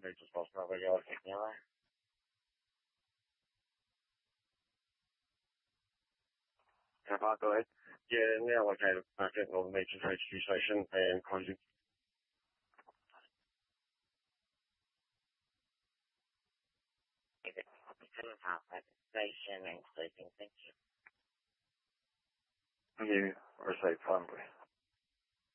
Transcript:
meters past Bravo, you're taking away. Go ahead. Yeah, now located back at Northern Beaches HQ station and closing. Station and closing, thank you. You received phone, please.